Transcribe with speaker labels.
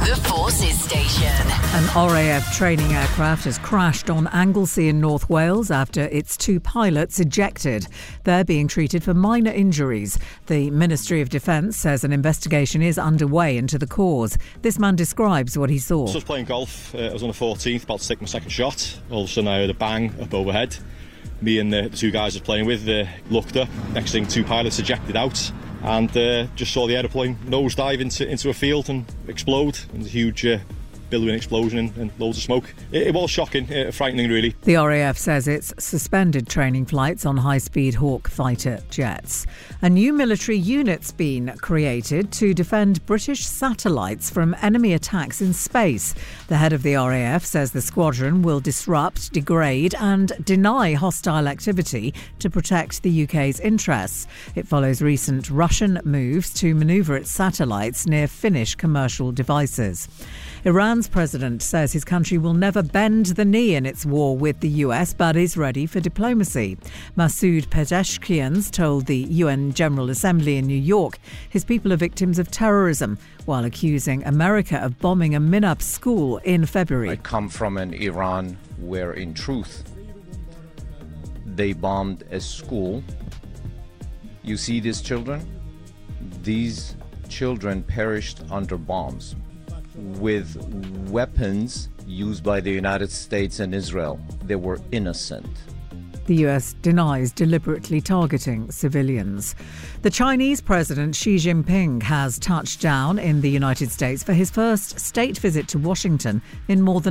Speaker 1: The Forces Station.
Speaker 2: An RAF training aircraft has crashed on Anglesey in North Wales after its 2 pilots ejected. They're being treated for minor injuries. The Ministry of Defence says an investigation is underway into the cause. This man describes what he saw.
Speaker 3: So I was playing golf. I was on the 14th, about to take my second shot. All of a sudden I heard a bang up overhead. Me and the 2 guys I was playing with looked up. Next thing, 2 pilots ejected out. And just saw the aeroplane nosedive into a field and explode. And a huge billowing explosion and loads of smoke. It was shocking, frightening really.
Speaker 2: The RAF says it's suspended training flights on high-speed Hawk fighter jets. A new military unit's been created to defend British satellites from enemy attacks in space. The head of the RAF says the squadron will disrupt, degrade and deny hostile activity to protect the UK's interests. It follows recent Russian moves to manoeuvre its satellites near Finnish commercial devices. Iran's president says his country will never bend the knee in its war with the US, but is ready for diplomacy. Masoud Pezeshkian told the UN General Assembly in New York his people are victims of terrorism, while accusing America of bombing a Minab school in February.
Speaker 4: I come from an Iran where, in truth, they bombed a school. You see these children? These children perished under bombs with weapons used by the United States and Israel. They were innocent.
Speaker 2: The US denies deliberately targeting civilians. The Chinese President Xi Jinping has touched down in the United States for his first state visit to Washington in more than